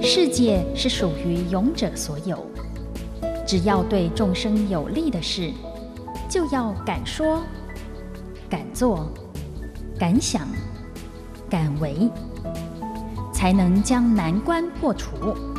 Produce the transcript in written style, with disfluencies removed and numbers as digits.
世界是属于勇者所有，只要对众生有利的事，就要敢说、敢做、敢想、敢为，才能将难关破除。